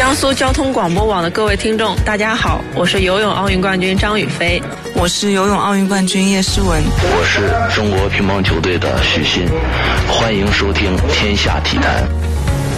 江苏交通广播网的各位听众，大家好，我是游泳奥运冠军张雨霏， 我是游泳奥运冠军叶诗文， 我是中国乒乓球队的许昕，欢迎收听天下体坛。